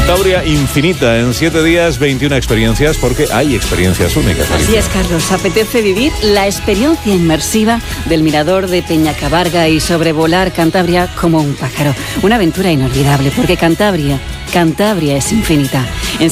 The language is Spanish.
Cantabria infinita, en 7 días, 21 experiencias, porque hay experiencias únicas. Así es, Carlos. Apetece vivir la experiencia inmersiva del mirador de Peñacabarga y sobrevolar Cantabria como un pájaro. Una aventura inolvidable, porque Cantabria es infinita.